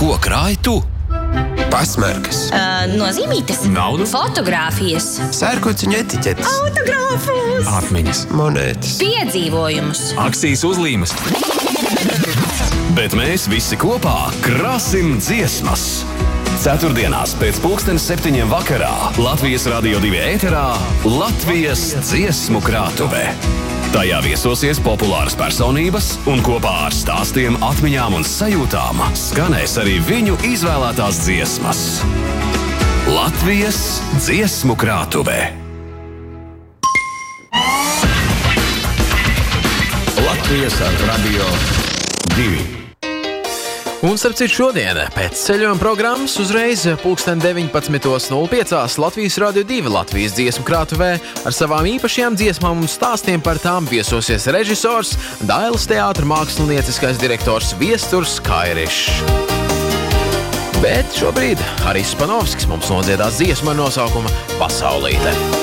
Ko krāji tu? Pasmarkas, Nozīmītes, Naudu? fotogrāfijas, sērkociņu etiķetes, autogrāfus, Atmiņas, monētas. piedzīvojumus. akcijas uzlīmes. Bet mēs visi kopā krāsim dziesmas. Ceturtdienās pēc 7:00 vakarā Latvijas Radio 2 ēterā Latvijas dziesmu krātuve. Tajā viesosies populāras personības un kopā ar stāstiem, atmiņām un sajūtām skanēs arī viņu izvēlētās dziesmas. Latvijas dziesmu krātuve. Latvijas Radio 2. Un, starp citu, šodien pēc ceļojuma programmas uzreiz 19:05 Latvijas Radio 2 Latvijas dziesmu krātuvē ar savām īpašajām dziesmām un stāstiem par tām viesosies režisors, Dailes teātra mākslinieckais direktors Viesturs Kairišs. Bet šobrīd Haris Panovskis mums nodziedās dziesmu ar nosaukumu Pasaulīte.